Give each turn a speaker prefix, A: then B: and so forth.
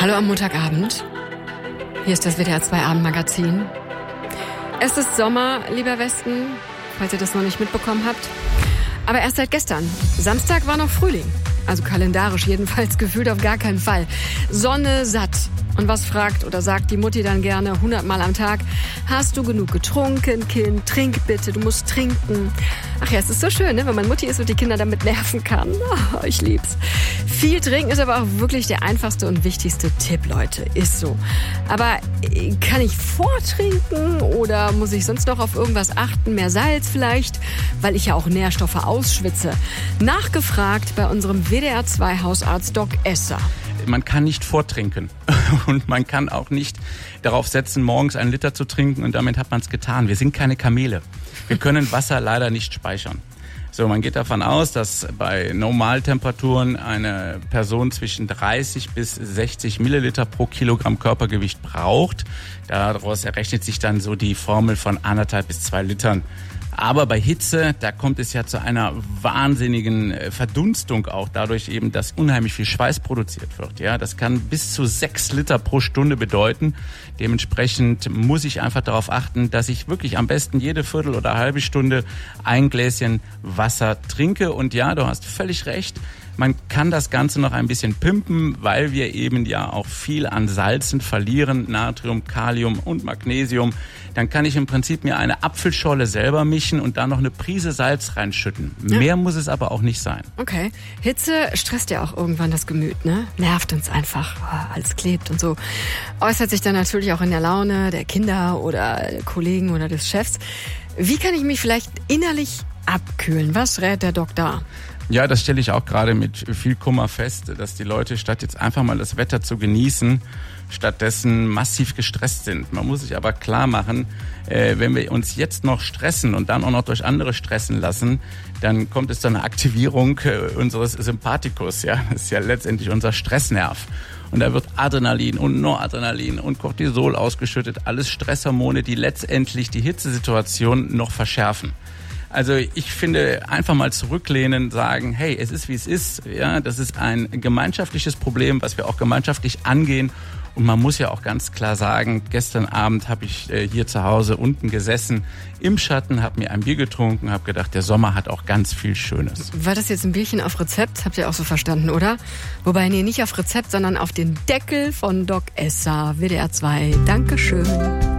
A: Hallo am Montagabend. Hier ist das WDR 2 Abendmagazin. Es ist Sommer, lieber Westen, falls ihr das noch nicht mitbekommen habt. Aber erst seit gestern. Samstag war noch Frühling. Also kalendarisch jedenfalls, gefühlt auf gar keinen Fall. Sonne satt. Und was fragt oder sagt die Mutti dann gerne 100-mal am Tag? Hast du genug getrunken, Kind? Trink bitte, du musst trinken. Ach ja, es ist so schön, ne? Wenn man Mutti ist und die Kinder damit nerven kann. Oh, ich lieb's. Viel trinken ist aber auch wirklich der einfachste und wichtigste Tipp, Leute. Ist so. Aber kann ich vortrinken oder muss ich sonst noch auf irgendwas achten? Mehr Salz vielleicht? Weil ich ja auch Nährstoffe ausschwitze. Nachgefragt bei unserem WDR 2 Hausarzt Doc Esser.
B: Man kann nicht vortrinken und man kann auch nicht darauf setzen, morgens 1 Liter zu trinken und damit hat man es getan. Wir sind keine Kamele. Wir können Wasser leider nicht speichern. So, man geht davon aus, dass bei Normaltemperaturen eine Person zwischen 30 bis 60 Milliliter pro Kilogramm Körpergewicht braucht. Daraus errechnet sich dann so die Formel von 1,5 bis 2 Litern. Aber bei Hitze, da kommt es ja zu einer wahnsinnigen Verdunstung auch dadurch eben, dass unheimlich viel Schweiß produziert wird. Ja, das kann bis zu 6 Liter pro Stunde bedeuten. Dementsprechend muss ich einfach darauf achten, dass ich wirklich am besten jede Viertel oder halbe Stunde ein Gläschen Wasser trinke. Und ja, du hast völlig recht. Man kann das Ganze noch ein bisschen pimpen, weil wir eben ja auch viel an Salzen verlieren, Natrium, Kalium und Magnesium. Dann kann ich im Prinzip mir eine Apfelscholle selber mischen und da noch eine Prise Salz reinschütten. Ja. Mehr muss es aber auch nicht sein.
A: Okay. Hitze stresst ja auch irgendwann das Gemüt, ne? Nervt uns einfach. Oh, alles klebt und so. Äußert sich dann natürlich auch in der Laune der Kinder oder der Kollegen oder des Chefs. Wie kann ich mich vielleicht innerlich abkühlen? Was rät der Doc da?
B: Ja, das stelle ich auch gerade mit viel Kummer fest, dass die Leute statt jetzt einfach mal das Wetter zu genießen, stattdessen massiv gestresst sind. Man muss sich aber klar machen, wenn wir uns jetzt noch stressen und dann auch noch durch andere stressen lassen, dann kommt es zu einer Aktivierung unseres Sympathikus. Ja, das ist ja letztendlich unser Stressnerv. Und da wird Adrenalin und Noradrenalin und Cortisol ausgeschüttet, alles Stresshormone, die letztendlich die Hitzesituation noch verschärfen. Also ich finde, einfach mal zurücklehnen, sagen, hey, es ist wie es ist. Ja, das ist ein gemeinschaftliches Problem, was wir auch gemeinschaftlich angehen. Und man muss ja auch ganz klar sagen, gestern Abend habe ich hier zu Hause unten gesessen, im Schatten, habe mir ein Bier getrunken, habe gedacht, der Sommer hat auch ganz viel Schönes.
A: War das jetzt ein Bierchen auf Rezept? Habt ihr auch so verstanden, oder? Wobei, nee, nicht auf Rezept, sondern auf den Deckel von Doc Esser, WDR 2. Dankeschön.